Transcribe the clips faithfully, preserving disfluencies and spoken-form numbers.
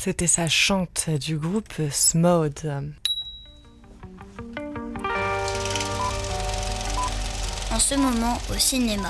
C'était sa chante du groupe Smode. En ce moment au cinéma.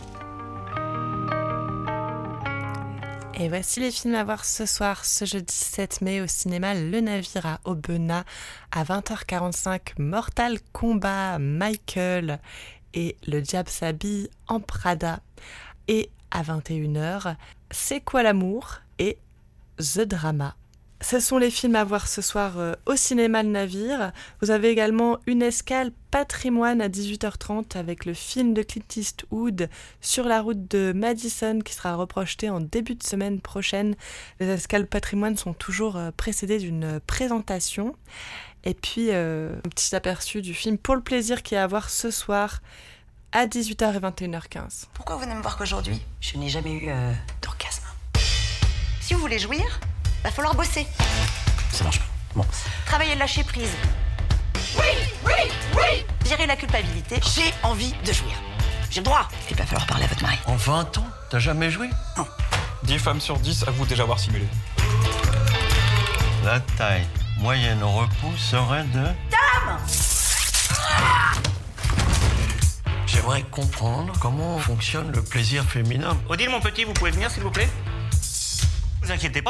Et voici les films à voir ce soir, ce jeudi sept mai au cinéma Le Navire à Aubenas à vingt heures quarante-cinq, Mortal Kombat, Michael et Le Diable s'habille en Prada. Et à vingt et une heures, C'est quoi l'amour et The Drama. Ce sont les films à voir ce soir euh, au cinéma Le Navire. Vous avez également une escale patrimoine à dix-huit heures trente avec le film de Clint Eastwood Sur la route de Madison qui sera reprojeté en début de semaine prochaine. Les escales patrimoine sont toujours euh, précédées d'une présentation. Et puis euh, un petit aperçu du film Pour le plaisir qui est à voir ce soir à dix-huit heures et vingt et une heures quinze. Pourquoi vous venez me voir qu'aujourd'hui ? Je n'ai jamais eu euh, d'orgasme. Si vous voulez jouir, va falloir bosser. Ça marche pas. Bon. Travailler le lâcher prise. Oui, oui, oui. Gérer la culpabilité. J'ai envie de jouir. J'ai le droit. Il va falloir parler à votre mari. En vingt ans, t'as jamais joué ? Non. dix femmes sur dix avouent déjà avoir simulé. La taille moyenne au repos serait de... Dame ! J'aimerais comprendre comment fonctionne le plaisir féminin. Odile, mon petit, vous pouvez venir, s'il vous plaît ? Vous inquiétez pas.